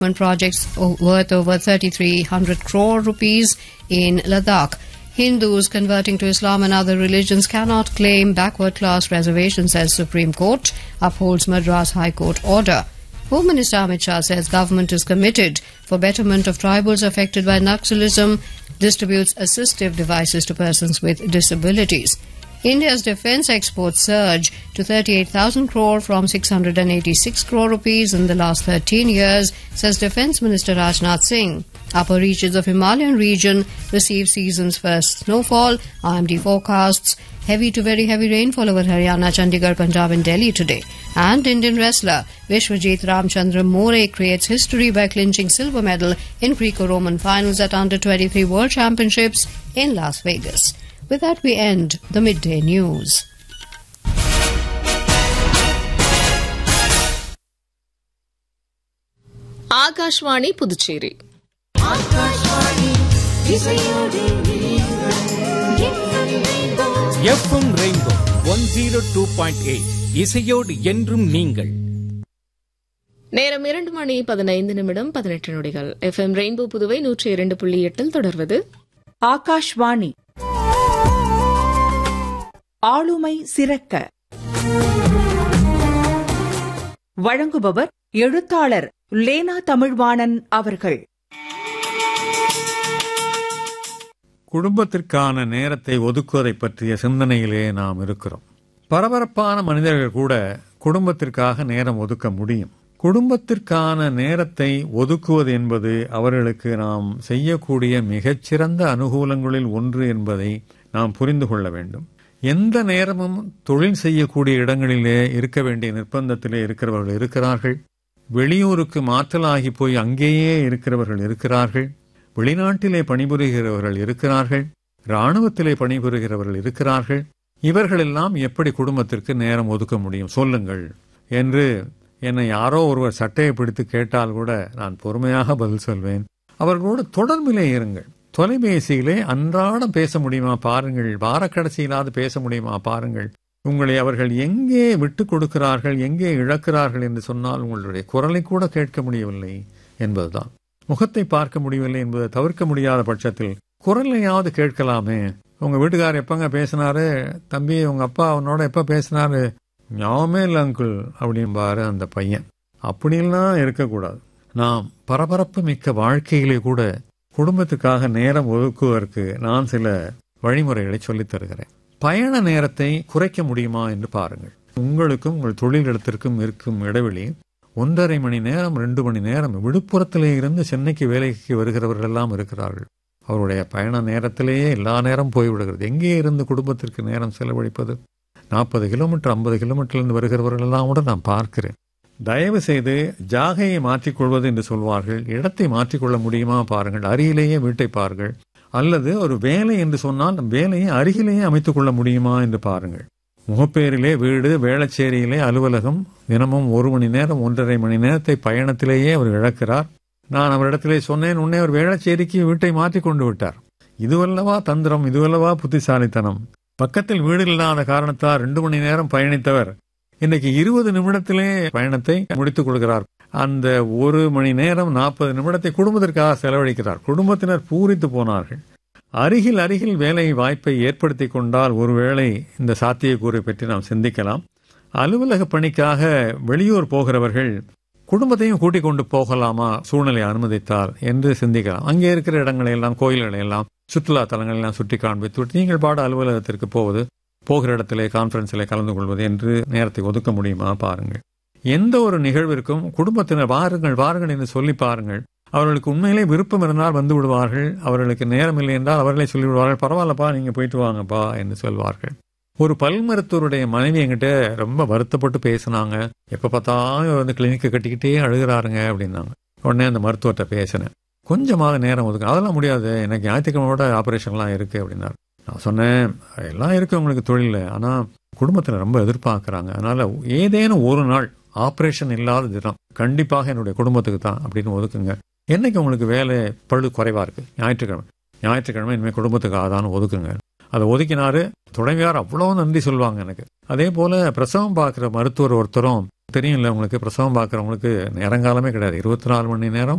projects worth over 3,300 crore rupees in Ladakh. Hindus converting to Islam and other religions cannot claim backward class reservations, as Supreme Court upholds Madras High Court order. Home Minister Amit Shah says government is committed for betterment of tribals affected by Naxalism, distributes assistive devices to persons with disabilities. India's defence exports surge to 38,000 crore from 686 crore rupees in the last 13 years, says Defence Minister Rajnath Singh. Upper reaches of Himalayan region receive season's first snowfall. IMD forecasts heavy to very heavy rainfall over Haryana, Chandigarh, Punjab and Delhi today. And Indian wrestler Vishwajit Ramchandra More creates history by clinching silver medal in Greco-Roman finals at Under-23 World Championships in Las Vegas. With that, we end the midday news. Akashvani Puducherry. FM rainbow 102.8 இசையோடு என்றும் நீங்கள். நேரம் 2:15 FM rainbow Puduvai 102.8 தொடர்வது ஆகாஷ்வாணி. ஆளுமை சிறக்க வழங்குபவர் எழுத்தாளர் லேனா தமிழ்வாணன் அவர்கள். குடும்பத்திற்கான நேரத்தை ஒதுக்குவதை பற்றிய சிந்தனையிலே நாம் இருக்கிறோம். பரபரப்பான மனிதர்கள் கூட குடும்பத்திற்காக நேரம் ஒதுக்க முடியும். குடும்பத்திற்கான நேரத்தை ஒதுக்குவது என்பது அவர்களுக்கு நாம் செய்யக்கூடிய மிகச்சிறந்த அனுகூலங்களில் ஒன்று என்பதை நாம் புரிந்து கொள்ள வேண்டும். எந்த நேரமும் தொழில் செய்யக்கூடிய இடங்களிலே இருக்க வேண்டிய நிர்பந்தத்திலே இருக்கிறவர்கள் இருக்கிறார்கள். வெளியூருக்கு மாற்றலாகி போய் அங்கேயே இருக்கிறவர்கள் இருக்கிறார்கள். வெளிநாட்டிலே பணிபுரிகிறவர்கள் இருக்கிறார்கள். இராணுவத்திலே பணிபுரிகிறவர்கள் இருக்கிறார்கள். இவர்களெல்லாம் எப்படி குடும்பத்திற்கு நேரம் ஒதுக்க முடியும் சொல்லுங்கள் என்று என்னை யாரோ ஒருவர் சட்டையை பிடித்து கேட்டால் கூட நான் பொறுமையாக பதில் சொல்வேன். அவர்களோடு தொடர்பிலே இருங்கள். தொலைபேசியிலே அன்றாடம் பேச முடியுமா பாருங்கள். வாரக்கடைசியிலாவது பேச முடியுமா பாருங்கள். உங்களை அவர்கள் எங்கே விட்டு கொடுக்கிறார்கள், எங்கே இழக்கிறார்கள் என்று சொன்னால் உங்களுடைய குரலை கூட கேட்க முடியவில்லை என்பதுதான். முகத்தை பார்க்க முடியவில்லை என்பதை தவிர்க்க முடியாத பட்சத்தில் குரலையாவது கேட்கலாமே. உங்க வீட்டுக்காரர் எப்பங்க பேசினாரு, தம்பி உங்க அப்பா அவனோட எப்ப பேசினாரு, ஞாபகமே இல்லை அங்குள் அப்படின்பாரு அந்த பையன். அப்படின்லாம் இருக்கக்கூடாது. நாம் பரபரப்பு மிக்க வாழ்க்கையிலே கூட குடும்பத்துக்காக நேரம் ஒதுக்குவதற்கு நான் சில வழிமுறைகளை சொல்லித் தருகிறேன். பயண நேரத்தை குறைக்க முடியுமா என்று பாருங்கள். உங்களுக்கும் உங்கள் தொழிலிடத்திற்கும் இருக்கும் இடைவெளி 1.5 மணி நேரம் 2 மணி நேரம். விழுப்புரத்திலே இருந்து சென்னைக்கு வேலைக்கு வருகிறவர்கள் எல்லாம் இருக்கிறார்கள். அவருடைய பயண நேரத்திலேயே எல்லா நேரம் போய்விடுகிறது. எங்கே இருந்து குடும்பத்திற்கு நேரம் செலவழிப்பது? 40 கிலோமீட்டர் 50 கிலோமீட்டர்லேருந்து வருகிறவர்கள் எல்லாம் கூட நான் பார்க்கிறேன். தயவு செய்து ஜாகையை மாற்றிக்கொள்வது என்று சொல்வார்கள். இடத்தை மாற்றிக்கொள்ள முடியுமா பாருங்கள். அருகிலேயே வீட்டை பாருங்கள். அல்லது ஒரு வேலை என்று சொன்னால் வேலையை அருகிலேயே அமைத்துக் கொள்ள முடியுமா என்று பாருங்கள். முகப்பேரிலே வீடு, வேளச்சேரியிலே அலுவலகம். தினமும் 1 மணி நேரம் 1.5 மணி நேரத்தை பயணத்திலேயே அவர் இழக்கிறார். நான் அவரிடத்திலே சொன்னேன், உன்னை அவர் வேளச்சேரிக்கு வீட்டை மாற்றிக் கொண்டு விட்டார். இதுவல்லவா தந்திரம், இதுவல்லவா புத்திசாலித்தனம். பக்கத்தில் வீடு இல்லாத காரணத்தால் 2 மணி நேரம் பயணித்தவர் இன்னைக்கு 20 நிமிடத்திலே பயணத்தை முடித்துக் கொடுக்கிறார். அந்த 1 மணி நேரம் 40 நிமிடத்தை குடும்பத்திற்காக செலவழிக்கிறார். குடும்பத்தினர் பூரித்து போனார்கள். அருகில் வேலை வாய்ப்பை ஏற்படுத்தி கொண்டால் ஒருவேளை இந்த சாத்தியக்கூறை பற்றி நாம் சிந்திக்கலாம். அலுவலக பணிக்காக வெளியூர் போகிறவர்கள் குடும்பத்தையும் கூட்டிக் கொண்டு போகலாமா சூழ்நிலை அனுமதித்தால் என்று சிந்திக்கலாம். அங்கே இருக்கிற இடங்களை எல்லாம், கோயில்களை எல்லாம், சுற்றுலா தலங்களை எல்லாம் சுட்டி காண்பித்து நீங்கள் பாட அலுவலகத்திற்கு போவது, போகிற இடத்திலே கான்பரன்ஸிலே கலந்து கொள்வது என்று நேரத்தை ஒதுக்க முடியுமா பாருங்கள். எந்த ஒரு நிகழ்விற்கும் குடும்பத்தினர் வாருங்கள் என்று சொல்லி பாருங்கள். அவர்களுக்கு உண்மையிலே விருப்பம் இருந்தால் வந்து விடுவார்கள். அவர்களுக்கு நேரம் இல்லை என்றால் அவர்களே சொல்லிவிடுவார்கள், பரவாயில்லப்பா நீங்க போயிட்டு வாங்கப்பா என்று சொல்வார்கள். ஒரு பல் மருத்துவருடைய மனைவி என்கிட்ட ரொம்ப வருத்தப்பட்டு பேசினாங்க. எப்ப பார்த்தாலும் வந்து கிளினிக்கை கட்டிக்கிட்டே அழுகிறாருங்க அப்படின்னாங்க. உடனே அந்த மருத்துவர்கிட்ட பேசினேன், கொஞ்சமாக நேரம் ஒதுக்க. அதெல்லாம் முடியாது, எனக்கு ஞாயிற்றுக்கிழமையோட ஆபரேஷன்லாம் இருக்கு அப்படின்னாரு. நான் சொன்னேன், எல்லாம் இருக்கு உங்களுக்கு தொழில, ஆனா குடும்பத்துல ரொம்ப எதிர்பார்க்கறாங்க. அதனால ஏதேனும் ஒரு நாள் ஆபரேஷன் இல்லாத தினம் கண்டிப்பாக என்னுடைய குடும்பத்துக்கு தான் அப்படின்னு ஒதுக்குங்க. என்னைக்கு உங்களுக்கு வேலை பழு குறைவா இருக்கு, ஞாயிற்றுக்கிழமை இனிமேல் குடும்பத்துக்கு ஆதான்னு ஒதுக்குங்க. அதை ஒதுக்கினாரு. துணைவியார் அவ்வளவு நன்றி சொல்லுவாங்க எனக்கு. அதே போல பிரசவம் பார்க்கிற மருத்துவர் ஒருத்தரும் தெரியும்ல உங்களுக்கு, பிரசவம் பார்க்குறவங்களுக்கு நேரங்காலமே கிடையாது. 24 மணி நேரம்